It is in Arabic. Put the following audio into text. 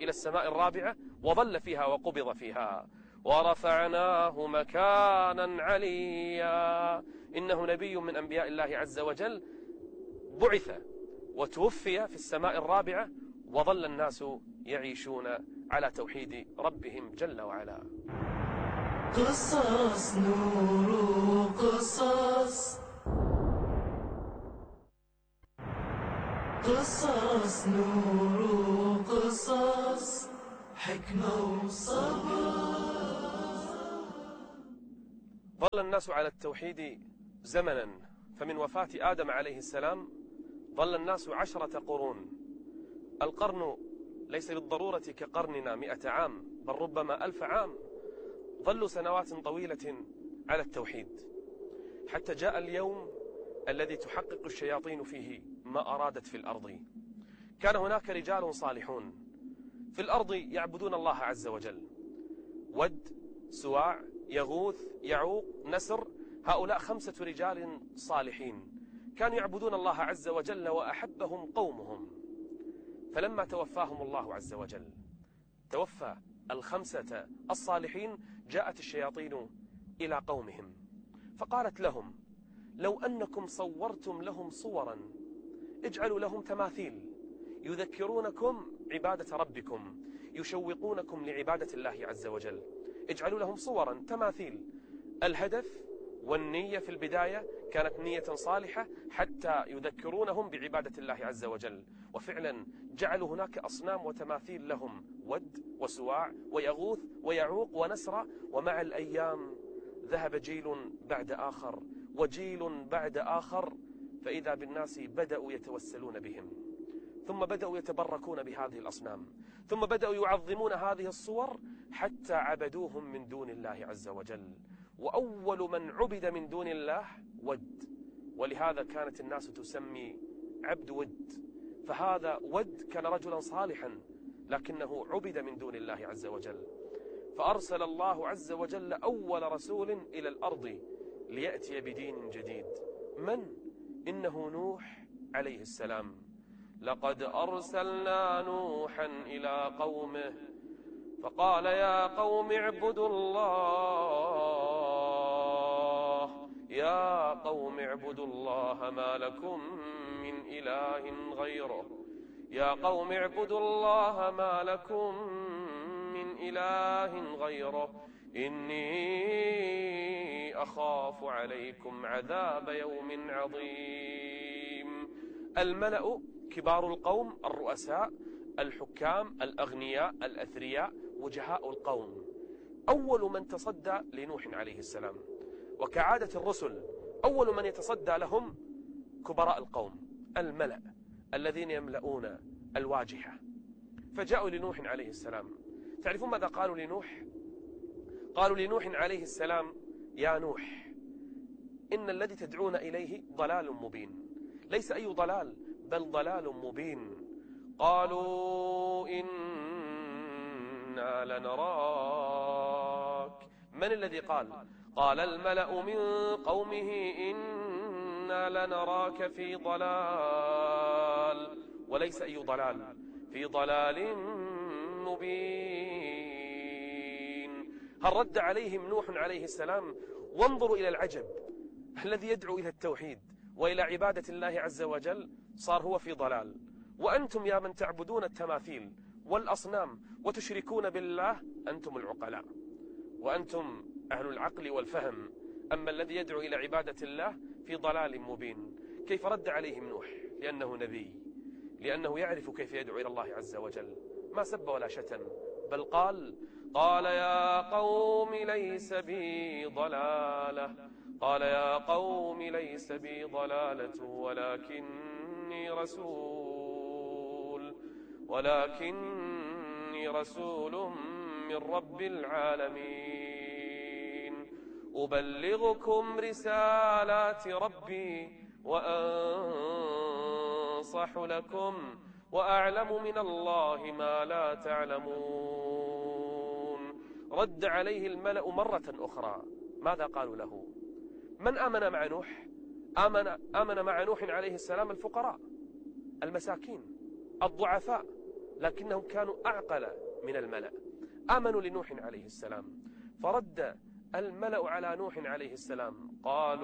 إلى السماء الرابعة وظل فيها وقبض فيها. ورفعناه مكانا عليا. إنه نبي من أنبياء الله عز وجل بعث وتوفي في السماء الرابعة، وظل الناس يعيشون على توحيد ربهم جل وعلا. قصص نور قصص، قصص نور قصص، حكمة وصبر. ظل الناس على التوحيد زمنا، فمن وفاة آدم عليه السلام ظل الناس 10 قرون. القرن ليس بالضرورة كقرننا 100 عام، بل ربما 1000 عام. ظلوا سنوات طويلة على التوحيد، حتى جاء اليوم الذي تحقق الشياطين فيه ما أرادت في الأرض. كان هناك رجال صالحون في الأرض يعبدون الله عز وجل: ود، سواع، يغوث، يعوق، نسر. هؤلاء 5 رجال صالحين كانوا يعبدون الله عز وجل، وأحبهم قومهم. فلما توفاهم الله عز وجل، توفى ال5 الصالحين، جاءت الشياطين إلى قومهم فقالت لهم: لو أنكم صورتم لهم صورا، اجعلوا لهم تماثيل يذكرونكم عبادة ربكم، يشوقونكم لعبادة الله عز وجل. اجعلوا لهم صورا، تماثيل. الهدف والنية في البداية كانت نية صالحة حتى يذكرونهم بعبادة الله عز وجل. وفعلا جعلوا هناك أصنام وتماثيل لهم: ود وسواع ويغوث ويعوق ونسر. ومع الأيام ذهب جيل بعد آخر وجيل بعد آخر، فإذا بالناس بدأوا يتوسلون بهم، ثم بدأوا يتبركون بهذه الأصنام، ثم بدأوا يعظمون هذه الصور حتى عبدوهم من دون الله عز وجل. وأول من عبد من دون الله ود، ولهذا كانت الناس تسمي عبد ود. فهذا ود كان رجلا صالحا لكنه عبد من دون الله عز وجل، فأرسل الله عز وجل أول رسول إلى الأرض ليأتي بدين جديد. من؟ إنه نوح عليه السلام. لقد أرسلنا نوحا إلى قومه فقال: يا قوم اعبدوا الله، يا قوم اعبدوا الله ما لكم من إله غيره، يا قوم اعبدوا الله ما لكم من إله غيره، إني أخاف عليكم عذاب يوم عظيم. الملأ كبار القوم، الرؤساء، الحكام، الأغنياء، الأثرياء، وجهاء القوم، أول من تصدى لنوح عليه السلام. وكعادة الرسل أول من يتصدى لهم كبراء القوم، الملأ الذين يملؤون الواجهة. فجاءوا لنوح عليه السلام. تعرفون ماذا قالوا لنوح؟ قالوا لنوح عليه السلام: يا نوح، إن الذي تدعون إليه ضلال مبين. ليس أي ضلال، بل ضلال مبين. قالوا إنا لنراك. من الذي قال؟ قال الملأ من قومه: إنا لنراك في ضلال. وليس أي ضلال، في ضلال مبين. هل رد عليهم نوح عليه السلام؟ وانظروا إلى العجب، الذي يدعو إلى التوحيد وإلى عبادة الله عز وجل صار هو في ضلال، وأنتم يا من تعبدون التماثيل والأصنام وتشركون بالله أنتم العقلاء، وأنتم أهل العقل والفهم. أما الذي يدعو إلى عبادة الله في ضلال مبين. كيف رد عليهم نوح؟ لأنه نبي، لأنه يعرف كيف يدعو إلى الله عز وجل. ما سب ولا شتم، بل قال يا قوم ليس بي ضلالة، قال يا قوم ليس بي ضلالة ولكني رسول من رب العالمين، أبلغكم رسالات ربي وأنصح لكم وأعلم من الله ما لا تعلمون. رد عليه الملأ مرة أخرى. ماذا قالوا له؟ من آمن مع نوح؟ آمن مع نوح عليه السلام الفقراء، المساكين، الضعفاء، لكنهم كانوا أعقل من الملأ. آمنوا لنوح عليه السلام، فرد الملأ على نوح عليه السلام قالوا